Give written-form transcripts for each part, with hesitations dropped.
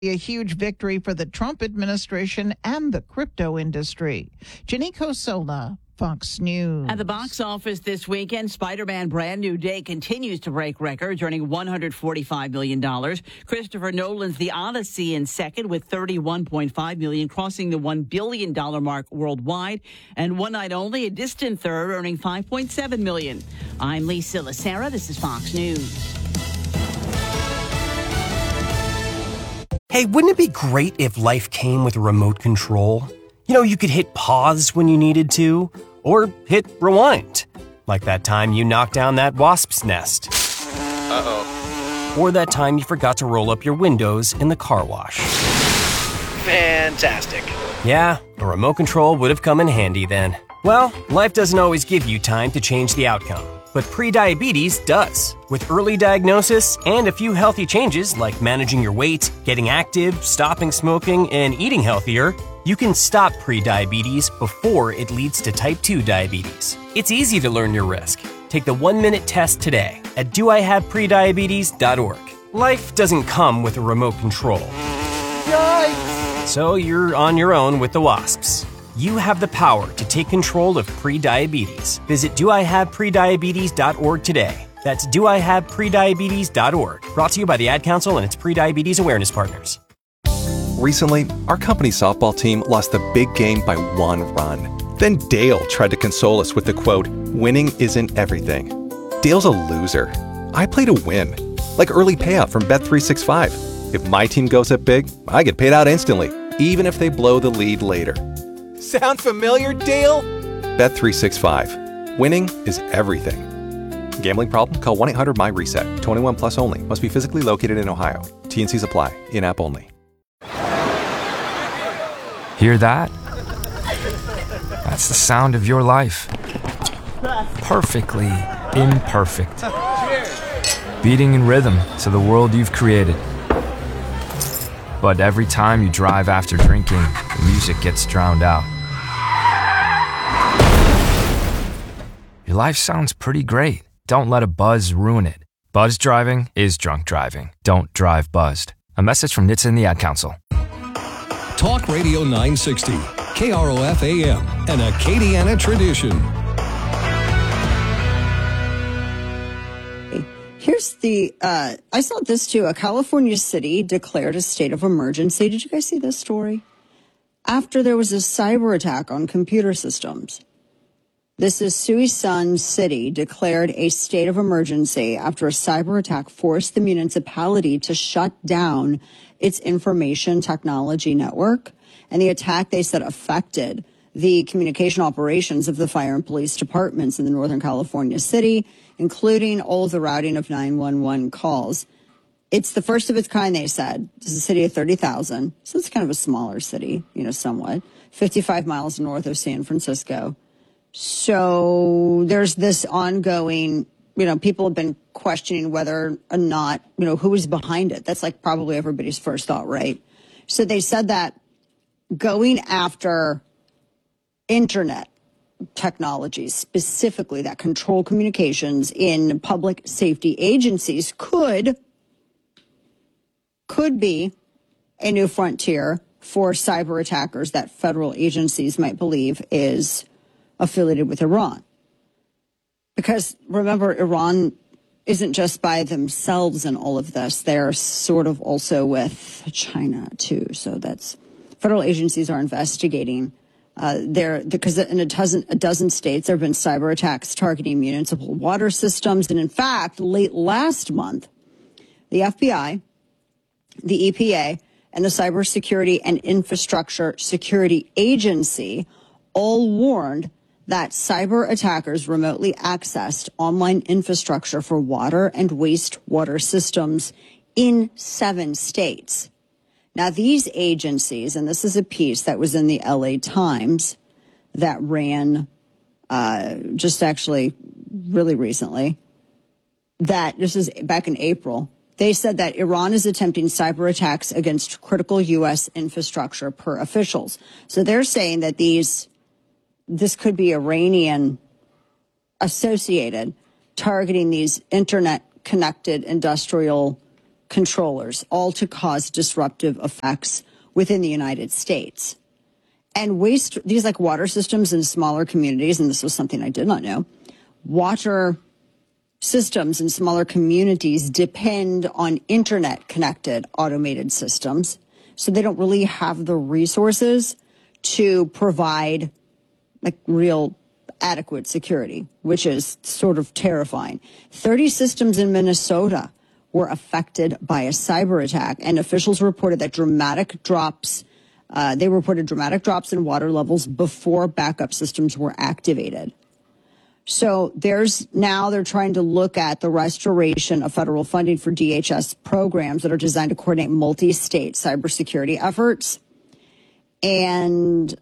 A huge victory for the Trump administration and the crypto industry. Janiko Sola, Fox News. At the box office this weekend, Spider-Man Brand New Day continues to break records, earning $145 million. Christopher Nolan's The Odyssey in second with $31.5 million, crossing the $1 billion mark worldwide. And One Night Only, a distant third, earning $5.7 million. I'm Lisa Lacera. This is Fox News. Hey, wouldn't it be great if life came with a remote control? You know, you could hit pause when you needed to, or hit rewind. Like that time you knocked down that wasp's nest. Uh-oh. Or that time you forgot to roll up your windows in the car wash. Fantastic. Yeah, a remote control would have come in handy then. Well, life doesn't always give you time to change the outcome. But prediabetes does. With early diagnosis and a few healthy changes like managing your weight, getting active, stopping smoking, and eating healthier, you can stop prediabetes before it leads to type 2 diabetes. It's easy to learn your risk. Take the 1-minute test today at doihaveprediabetes.org. Life doesn't come with a remote control. Yikes! So you're on your own with the wasps. You have the power to take control of prediabetes. Visit doihaveprediabetes.org today. That's doihaveprediabetes.org. Brought to you by the Ad Council and its Prediabetes Awareness Partners. Recently, our company softball team lost the big game by 1 run. Then Dale tried to console us with the quote, "Winning isn't everything." Dale's a loser. I play to win. Like early payout from Bet365. If my team goes up big, I get paid out instantly, even if they blow the lead later. Sound familiar, Dale? Bet365. Winning is everything. Gambling problem? Call 1-800-MY-RESET. 21 plus only. Must be physically located in Ohio. T&Cs apply. In-app only. Hear that? That's the sound of your life. Perfectly imperfect. Beating in rhythm to the world you've created. But every time you drive after drinking, the music gets drowned out. Your life sounds pretty great. Don't let a buzz ruin it. Buzz driving is drunk driving. Don't drive buzzed. A message from NHTSA and the Ad Council. Talk Radio 960, KROF AM, an Acadiana tradition. Here's the, I saw this too. A California city declared a state of emergency. Did you guys see this story? After there was a cyber attack on computer systems. This is Suisun City declared a state of emergency after a cyber attack forced the municipality to shut down its information technology network. And the attack, they said, affected the communication operations of the fire and police departments in the Northern California city, including all of the routing of 911 calls. It's the first of its kind, they said. This is a city of 30,000. So it's kind of a smaller city, somewhat. 55 miles north of San Francisco. So there's this ongoing, people have been questioning whether or not, who is behind it. That's like probably everybody's first thought, right? So they said that going after internet technologies, specifically that control communications in public safety agencies could be a new frontier for cyber attackers that federal agencies might believe is affiliated with Iran. Because remember, Iran isn't just by themselves in all of this. They're sort of also with China too. So that's federal agencies are investigating because in a dozen states, there have been cyber attacks targeting municipal water systems. And in fact, late last month, the FBI, the EPA, and the Cybersecurity and Infrastructure Security Agency all warned that cyber attackers remotely accessed online infrastructure for water and wastewater systems in 7 states. Now, these agencies, and this is a piece that was in the LA Times that ran just actually really recently, that this is back in April. They said that Iran is attempting cyber attacks against critical U.S. infrastructure per officials. So they're saying that this could be Iranian associated, targeting these internet connected industrial controllers, all to cause disruptive effects within the United States. And these like water systems in smaller communities, and this was something I did not know, water systems in smaller communities depend on internet-connected automated systems. So they don't really have the resources to provide like real adequate security, which is sort of terrifying. 30 systems in Minnesota were affected by a cyber attack, and officials reported that dramatic drops in water levels before backup systems were activated. So they're trying to look at the restoration of federal funding for DHS programs that are designed to coordinate multi-state cybersecurity efforts. And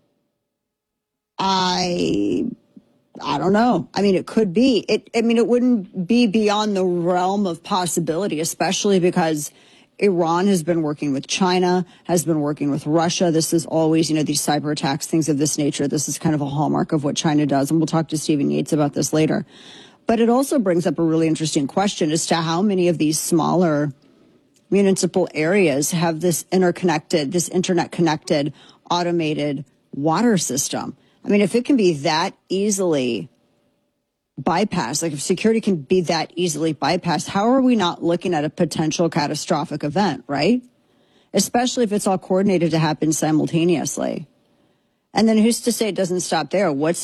I don't know. I mean, it could be. It wouldn't be beyond the realm of possibility, especially because Iran has been working with China, has been working with Russia. This is always, these cyber attacks, things of this nature. This is kind of a hallmark of what China does. And we'll talk to Stephen Yates about this later. But it also brings up a really interesting question as to how many of these smaller municipal areas have this internet-connected, automated water system. I mean, if it can be that easily bypassed, like if security can be that easily bypassed, how are we not looking at a potential catastrophic event, right? Especially if it's all coordinated to happen simultaneously. And then who's to say it doesn't stop there? Who's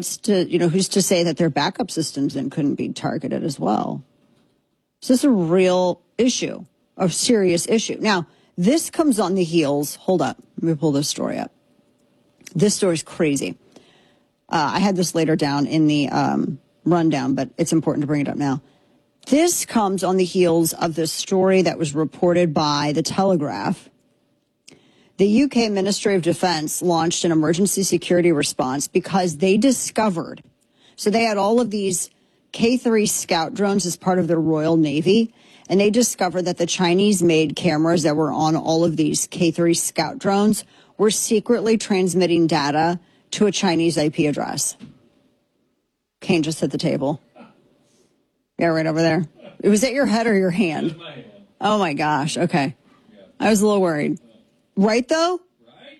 to say that their backup systems then couldn't be targeted as well? So this is a real issue, a serious issue. Now, this comes on the heels. Hold up. Let me pull this story up. This story's crazy. I had this later down in the rundown, but it's important to bring it up now. This comes on the heels of this story that was reported by The Telegraph. The UK Ministry of Defence launched an emergency security response because they discovered, so they had all of these K3 Scout drones as part of their Royal Navy, and they discovered that the Chinese-made cameras that were on all of these K3 Scout drones were secretly transmitting data to a Chinese IP address. Kane just hit the table. Yeah, right over there. Was that your head or your hand? It was my hand. Oh, my gosh. Okay. Yeah. I was a little worried. Right, though? Right.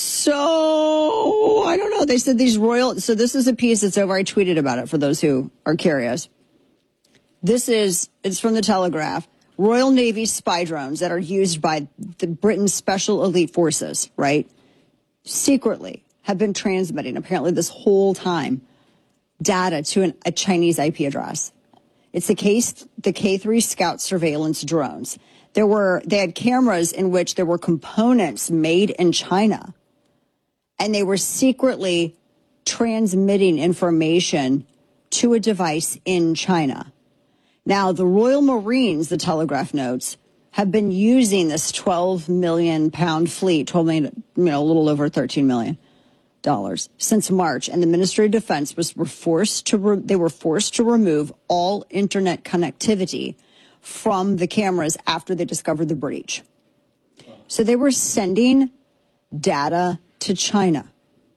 So, I don't know. They said so this is a piece that's over. I tweeted about it for those who are curious. It's from The Telegraph. Royal Navy spy drones that are used by the Britain's Special Elite Forces, right? Secretly have been transmitting, apparently this whole time, data to a Chinese IP address. It's the K3 Scout surveillance drones. They had cameras in which there were components made in China, and they were secretly transmitting information to a device in China. Now, the Royal Marines, The Telegraph notes, have been using this 12 million pound fleet, 12 million, a little over $13 million since March. And the Ministry of Defense were forced to remove all internet connectivity from the cameras after they discovered the breach. So they were sending data to China.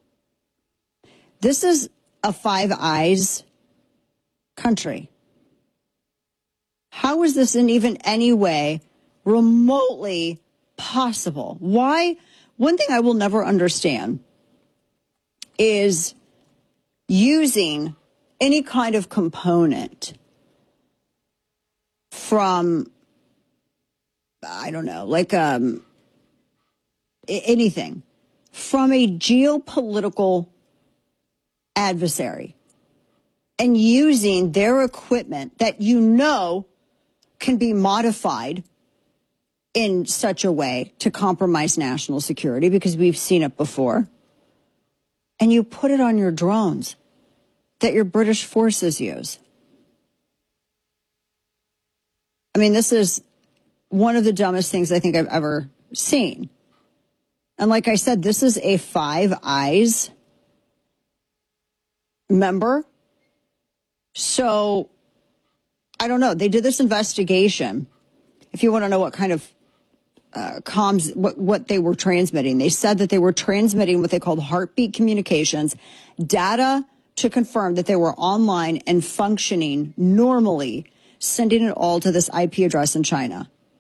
This is a Five Eyes country. How is this in even any way remotely possible? Why? One thing I will never understand is using any kind of component from, I don't know, like anything from a geopolitical adversary and using their equipment that can be modified in such a way to compromise national security, because we've seen it before. And you put it on your drones that your British forces use. I mean, this is one of the dumbest things I think I've ever seen. And like I said, this is a Five Eyes member. So, I don't know. They did this investigation. If you want to know what kind of comms, what they were transmitting, they said that they were transmitting what they called heartbeat communications, data to confirm that they were online and functioning normally, sending it all to this IP address in China.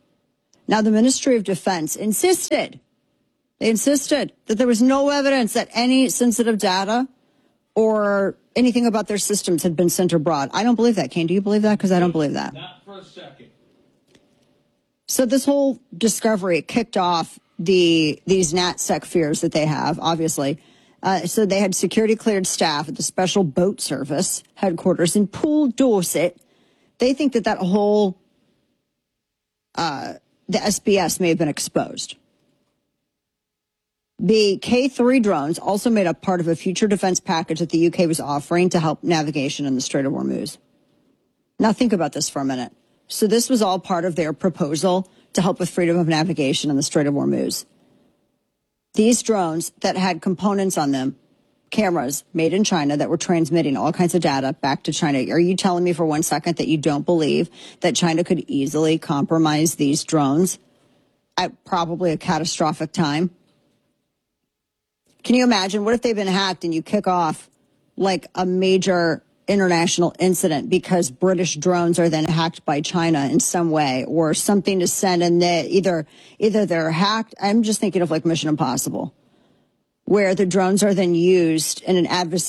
Now, the Ministry of Defense insisted that there was no evidence that any sensitive data or anything about their systems had been sent abroad. I don't believe that. Kane, do you believe that? Because I don't believe that. Not for a second. So this whole discovery kicked off these NatSec fears that they have, obviously. So they had security cleared staff at the Special Boat Service headquarters in Poole, Dorset. They think that whole, the SBS may have been exposed. The K-3 drones also made up part of a future defense package that the UK was offering to help navigation in the Strait of Hormuz. Now think about this for a minute. So this was all part of their proposal to help with freedom of navigation in the Strait of Hormuz. These drones that had components on them, cameras made in China that were transmitting all kinds of data back to China. Are you telling me for 1 second that you don't believe that China could easily compromise these drones at probably a catastrophic time? Can you imagine? What if they've been hacked and you kick off like a major international incident because British drones are then hacked by China in some way or something to send, and they either they're hacked. I'm just thinking of like Mission Impossible, where the drones are then used in an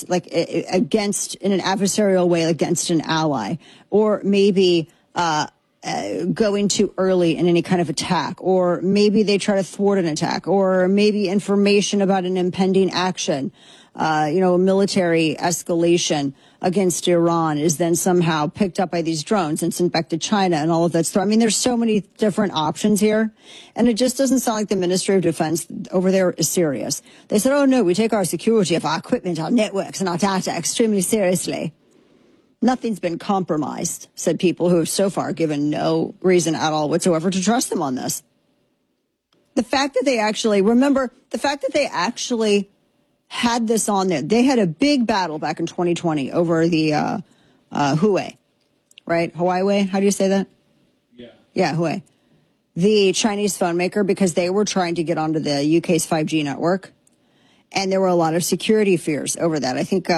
adversarial way against an ally, or maybe going too early in any kind of attack, or maybe they try to thwart an attack, or maybe information about an impending action, a military escalation against Iran is then somehow picked up by these drones and sent back to China and all of that stuff. I mean, there's so many different options here. And it just doesn't sound like the Ministry of Defense over there is serious. They said, oh, no, we take our security of our equipment, our networks, and our data extremely seriously. Nothing's been compromised, said people who have so far given no reason at all whatsoever to trust them on this. The fact that they actually had this on there. They had a big battle back in 2020 over the Huawei, right? Huawei, how do you say that? Yeah, Huawei. The Chinese phone maker, because they were trying to get onto the UK's 5G network. And there were a lot of security fears over that. I think,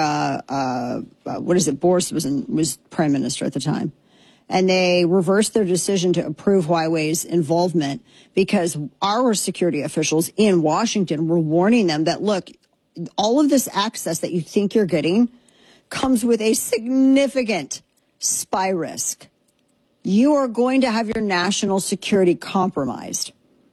Boris was prime minister at the time. And they reversed their decision to approve Huawei's involvement because our security officials in Washington were warning them that, look, all of this access that you think you're getting comes with a significant spy risk. You are going to have your national security compromised.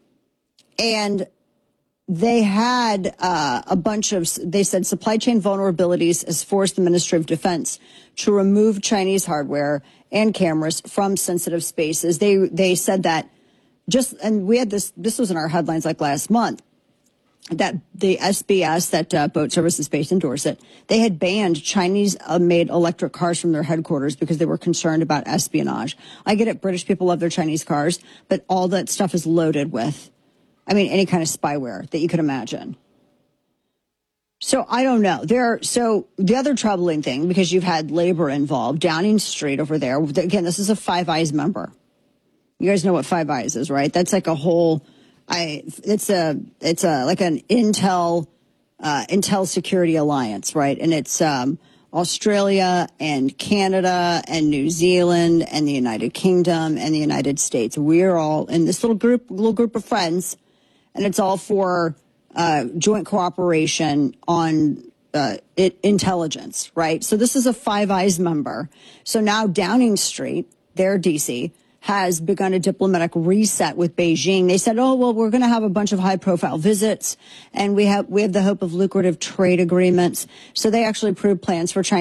And they had they said supply chain vulnerabilities has forced the Ministry of Defense to remove Chinese hardware and cameras from sensitive spaces. They said that and we had this was in our headlines like last month, that the SBS, that boat service is based in Dorset, they had banned Chinese-made electric cars from their headquarters because they were concerned about espionage. I get it, British people love their Chinese cars, but all that stuff is loaded with, any kind of spyware that you could imagine. So I don't know. So the other troubling thing, because you've had labor involved, Downing Street over there, again, this is a Five Eyes member. You guys know what Five Eyes is, right? That's like a whole... It's like an intel security alliance, right? And it's Australia and Canada and New Zealand and the United Kingdom and the United States. We're all in this little group of friends, and it's all for joint cooperation on intelligence, right? So this is a Five Eyes member. So now Downing Street, their DC, has begun a diplomatic reset with Beijing. They said, oh, well, we're going to have a bunch of high-profile visits, and we have the hope of lucrative trade agreements. So they actually approved plans for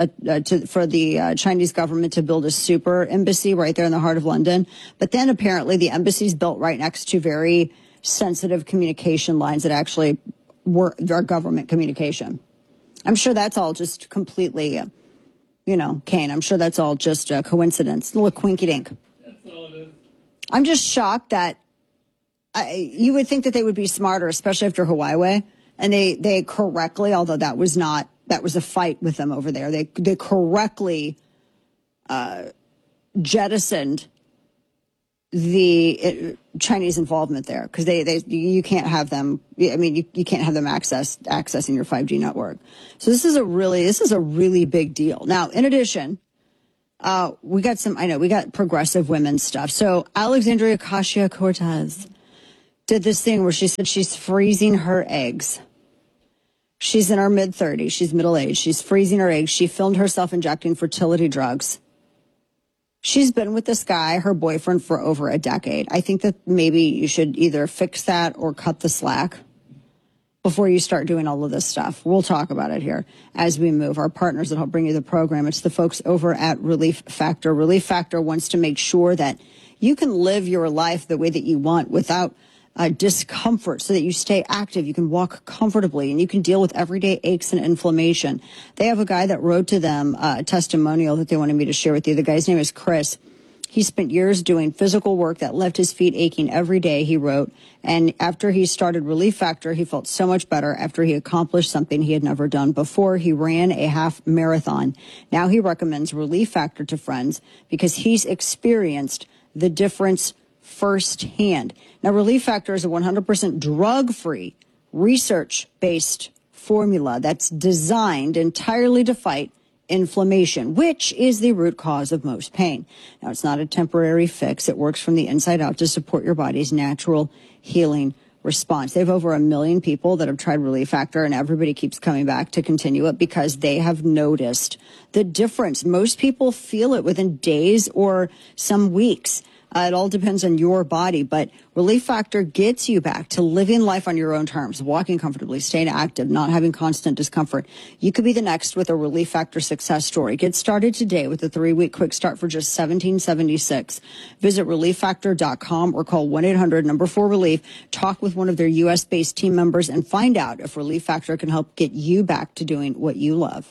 the Chinese government to build a super embassy right there in the heart of London. But then apparently the embassy's built right next to very sensitive communication lines that actually are government communication. I'm sure that's all just completely, Kane, I'm sure that's all just a coincidence, a little quinky-dink. I'm just shocked that you would think that they would be smarter, especially after Huawei. And they correctly, although that was a fight with them over there. They correctly jettisoned the Chinese involvement there because you can't have them. You can't have them accessing your 5G network. So this is a really big deal. Now, in addition, We got progressive women stuff. So Alexandria Ocasio-Cortez did this thing where she said she's freezing her eggs. She's in her mid-30s. She's middle-aged. She's freezing her eggs. She filmed herself injecting fertility drugs. She's been with this guy, her boyfriend, for over a decade. I think that maybe you should either fix that or cut the slack before you start doing all of this stuff. We'll talk about it here as we move. Our partners that help bring you the program, it's the folks over at Relief Factor. Relief Factor wants to make sure that you can live your life the way that you want without discomfort, so that you stay active, you can walk comfortably, and you can deal with everyday aches and inflammation. They have a guy that wrote to them a testimonial that they wanted me to share with you. The guy's name is Chris. He spent years doing physical work that left his feet aching every day, he wrote. And after he started Relief Factor, he felt so much better after he accomplished something he had never done before. He ran a half marathon. Now he recommends Relief Factor to friends because he's experienced the difference firsthand. Now, Relief Factor is a 100% drug-free, research-based formula that's designed entirely to fight inflammation, which is the root cause of most pain. Now, it's not a temporary fix. It works from the inside out to support your body's natural healing response. They have over 1 million people that have tried Relief Factor, and everybody keeps coming back to continue it because they have noticed the difference. Most people feel it within days or some weeks. It all depends on your body, but Relief Factor gets you back to living life on your own terms, walking comfortably, staying active, not having constant discomfort. You could be the next with a Relief Factor success story. Get started today with a 3-week quick start for just $17.76. Visit ReliefFactor.com or call 1-800-4RELIEF. Talk with one of their U.S.-based team members and find out if Relief Factor can help get you back to doing what you love.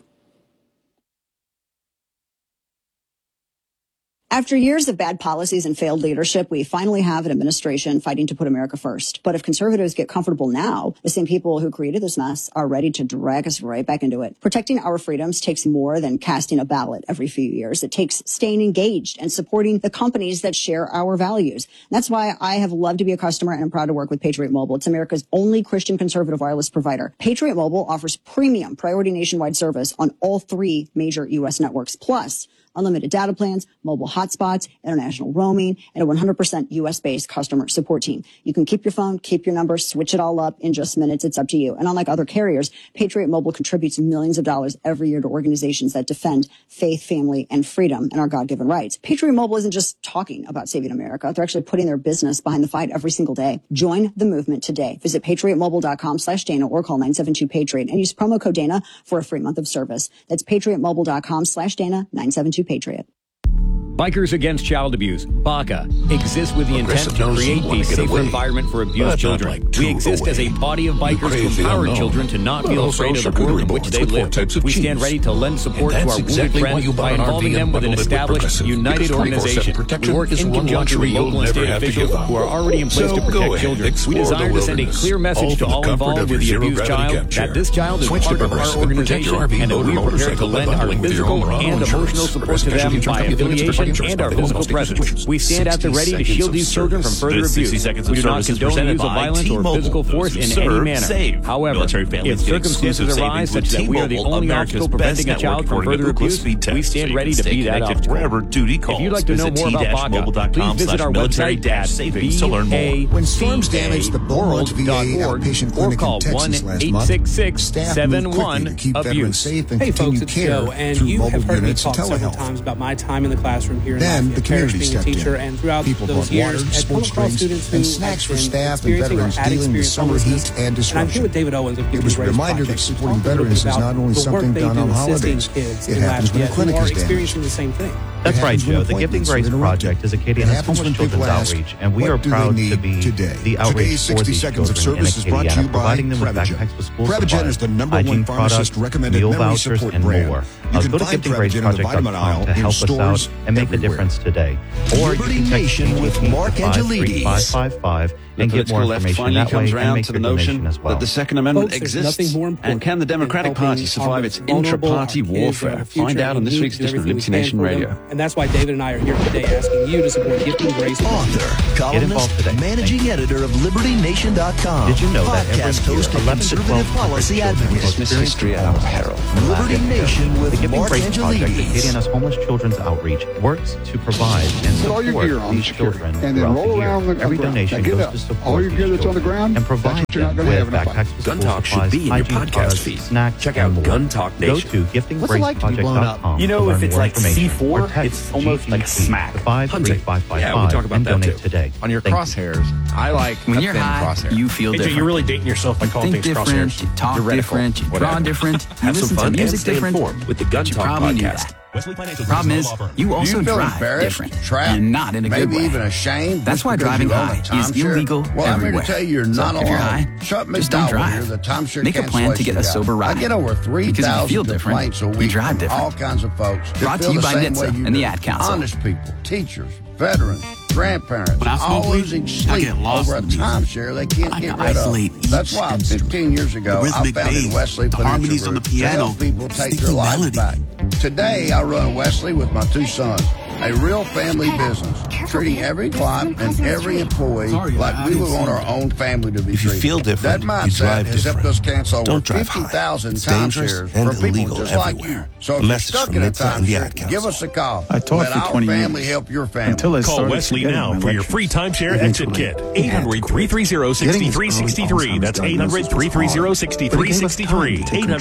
After years of bad policies and failed leadership, we finally have an administration fighting to put America first. But if conservatives get comfortable now, the same people who created this mess are ready to drag us right back into it. Protecting our freedoms takes more than casting a ballot every few years. It takes staying engaged and supporting the companies that share our values. And that's why I have loved to be a customer and I'm proud to work with Patriot Mobile. It's America's only Christian conservative wireless provider. Patriot Mobile offers premium priority nationwide service on all 3 major U.S. networks, plus unlimited data plans, mobile hotspots, international roaming, and a 100% U.S.-based customer support team. You can keep your phone, keep your number, switch it all up in just minutes. It's up to you. And unlike other carriers, Patriot Mobile contributes millions of dollars every year to organizations that defend faith, family, and freedom and our God-given rights. Patriot Mobile isn't just talking about saving America. They're actually putting their business behind the fight every single day. Join the movement today. Visit patriotmobile.com/Dana or call 972-PATRIOT and use promo code Dana for a free month of service. That's patriotmobile.com/Dana, 972-PATRIOT. Bikers Against Child Abuse, BACA, exists with the intent to create a safer environment for abused children. We exist as a body of bikers to empower children to not feel afraid of the world in which they live. We stand ready to lend support to our wounded friends by involving them with an established, united organization. We work in conjunction with local and state officials who are already in place to protect children. We desire to send a clear message to all involved with the abused child that this child is part of our organization and that we are prepared to lend our physical and emotional support to them by affiliation and our physical presence. We stand at the ready to shield these children from further abuse. We do not condone the use of violence or physical force in any manner. However, if circumstances arise such that we are the only obstacle preventing a child from further abuse, we stand ready to be that obstacle. If you'd like to know more about BACA, please visit our website at BACA.org or call 1-866-71-ABUSE. Hey folks, it's Joe, and you have heard me talk several times about my time in the classroom here in Lafayette Parish being a teacher, and throughout those years, I've come across students who snacks for staff and veterans dealing with summer heat and disruption. And I'm here with David Owens of Giving Grace Project. It was a reminder that supporting veterans is not only something done on holidays. It happens when a clinic is experiencing the same thing. That's right, Joe. The Giving Grace Project is Acadiana's homeless children's outreach, and we are proud to be the outreach for these children in Acadiana, providing them with backpacks with school supplies, hygiene products, meal vouchers, and more. Go to GivingGraceProject.com to help us out and make a difference today. Or you can text with Mark Angelides 555 and get more information that way and make your donation as well. That the Second Amendment exists, and can the Democratic Party survive its intra-party warfare? Find out on this week's edition of Liberty Nation Radio. And that's why David and I are here today asking you to support Gifting Grace. Author, columnist, managing editor of LibertyNation.com. Did you know that podcast host and conservative policy advocate? Christmas history at our peril. Liberty Nation with the Gifting Mark Grace Project, Angelides. Acadiana's Homeless Children's Outreach, works to provide and Put all your gear support on these children and then throughout roll the year. around Every donation goes to support all your these gear that's on the children ground and provide you're not them gonna with have enough backpacks, Gun school Talk should supplies, be in your hygiene podcast products, feed. snacks, Check and out more. Gun Talk Nation. Go to giftinggraceproject.com. You know, if it's like C4, or text it's almost like smack. 53555 Yeah, we talk about and that donate too. today. On your Thank you. crosshairs, I like when a you're thin high, crosshair. you feel different. You're really dating yourself by calling think things different, crosshairs. you talk You're reticle, different, you whatever. draw different, you Have some listen to fun and music stay different. informed with the Gun You Talk probably knew podcast. that. Problem is, you also drive different, and not in a good way. Maybe even ashamed. That's why driving high is illegal Well, I'm here everywhere. to tell you, you're So not if you're high, alone. Chuck just don't McDowell drive. here, the timeshare Make a plan to get a cancellation sober guy. ride. I get over Because if you 3,000 feel different, complaints a you week drive from different. all kinds of folks. that Brought to feel you the by same NHTSA way you and the do. Ad Council. Honest people, teachers, veterans, grandparents, When I smoke all weed, losing I sleep get lost over a in music. timeshare they can't I get can rid isolate of. That's each why instrument. 15 years ago, The I rhythmic founded bass, Wesley the Financial harmonies on the Group to piano, help people take sneaky their lives melody. back. Today, I run Wesley with my two sons, a real family business, treating every client and every employee like we would want our own family to be treated. If you feel different, that you mindset drive has helped us cancel over Don't drive high. 50,000 It's dangerous timeshares and for people illegal just like you. everywhere. So A if you're message stuck from in a NHTSA and the Ad timeshare, Council. give us a call. I taught Let for our 20 family years. help your family. Until I Call started Wesley forgetting now my for your lectures. free timeshare exit kit. 800-330-6363. That's 800-330-6363.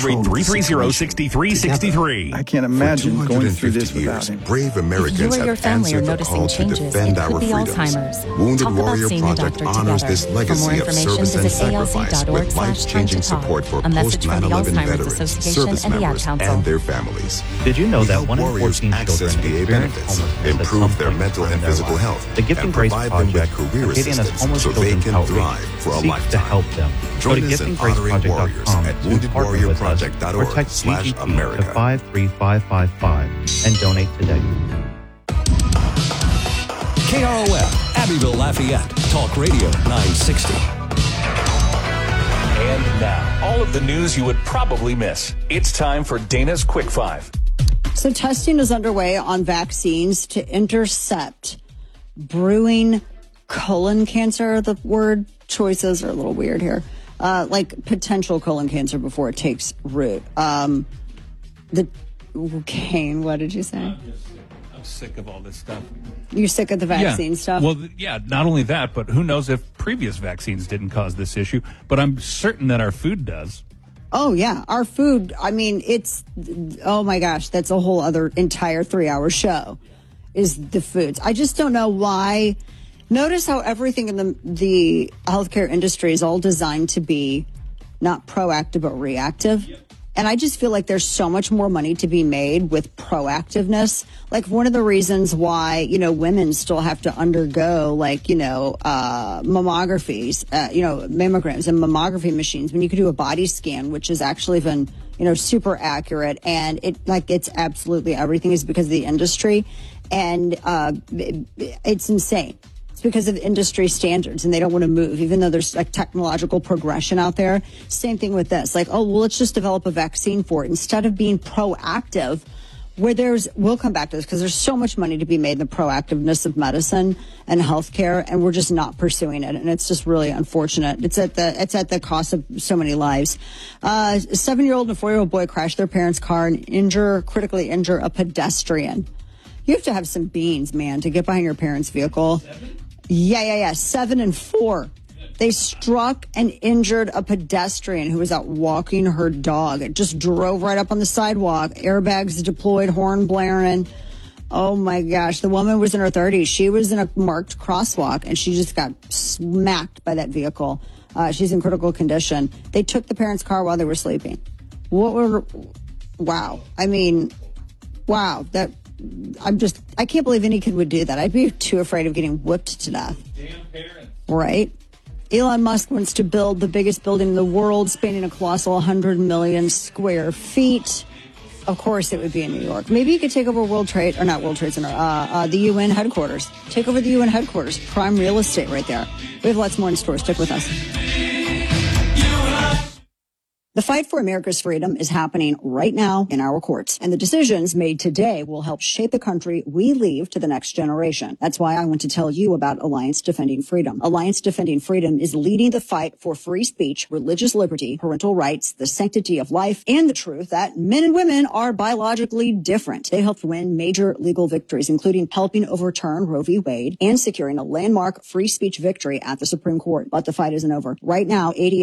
800-330-6363. I can't imagine going through this without him. Brave Americans you or your have family are answered the noticing call to changes, defend it our could be freedoms. Alzheimer's. Wounded Talk about Warrior seeing a Project doctor honors together. this For more legacy of information, service and visit sacrifice with ALZ.org/time life-changing to talk. support for A message from the post-9/11 Alzheimer's veterans, Association service and the Ad members, Council. and their families. Did you know We that help 1 in warriors 14 access children VA experience benefits, homelessness at improve some their point mental in and their physical lives? health, The Gifting and Grace provide them with Project, career Acadiana's assistance Homeless so they Children's can Outreach, thrive for a seeks to lifetime. help them. Go to Join us in honoring warriors giftinggraceproject.com at to partner with us, or text GGP to woundedwarriorproject.org/America. 53555 and donate today. KROF, Abbeville, Lafayette, Talk Radio 960. And now, all of the news you would probably miss. It's time for Dana's Quick Five. So testing is underway on vaccines to intercept brewing colon cancer. The word choices are a little weird here. Like potential colon cancer before it takes root. Kane, what did you say? I'm sick of all this stuff. You're sick of the vaccine stuff? Well, yeah, not only that, but who knows if previous vaccines didn't cause this issue, but I'm certain that our food does. Oh, yeah. Our food, I mean, oh my gosh, that's a whole other entire 3-hour show is the foods. I just don't know why. Notice how everything in the healthcare industry is all designed to be not proactive, but reactive. And I just feel like there's so much more money to be made with proactiveness. Like one of the reasons why, women still have to undergo mammographies, mammograms and mammography machines when you could do a body scan, which has actually been, super accurate. And it's absolutely everything is because of the industry. And it's insane. It's because of industry standards and they don't want to move, even though there's technological progression out there. Same thing with this. Let's just develop a vaccine for it instead of being proactive we'll come back to this because there's so much money to be made in the proactiveness of medicine and healthcare, and we're just not pursuing it. And it's just really unfortunate. It's at the cost of so many lives. A 7-year-old and a 4-year-old boy crashed their parents' car and critically injure a pedestrian. You have to have some beans, man, to get behind your parents' vehicle. Yeah. 7 and 4. They struck and injured a pedestrian who was out walking her dog. It just drove right up on the sidewalk. Airbags deployed, horn blaring. Oh, my gosh. The woman was in her 30s. She was in a marked crosswalk, and she just got smacked by that vehicle. She's in critical condition. They took the parents' car while they were sleeping. Wow. I mean, wow. I can't believe any kid would do that. I'd be too afraid of getting whipped to death. Damn parents. Right? Elon Musk wants to build the biggest building in the world, spanning a colossal 100 million square feet. Of course, it would be in New York. Maybe you could take over the UN headquarters. Take over the UN headquarters. Prime real estate right there. We have lots more in store. Stick with us. The fight for America's freedom is happening right now in our courts, and the decisions made today will help shape the country we leave to the next generation. That's why I want to tell you about Alliance Defending Freedom. Alliance Defending Freedom is leading the fight for free speech, religious liberty, parental rights, the sanctity of life, and the truth that men and women are biologically different. They helped win major legal victories, including helping overturn Roe v. Wade and securing a landmark free speech victory at the Supreme Court. But the fight isn't over. Right now,